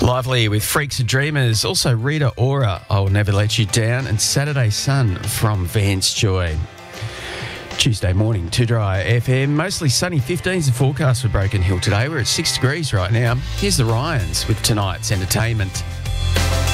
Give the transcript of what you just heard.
Lively with Freaks and Dreamers. Also Rita Ora, I Will Never Let You Down, and Saturday Sun from Vance Joy. Tuesday morning, Too Dry FM. Mostly sunny, 15s the forecast for Broken Hill today. We're at 6 degrees right now. Here's the Ryans with tonight's entertainment.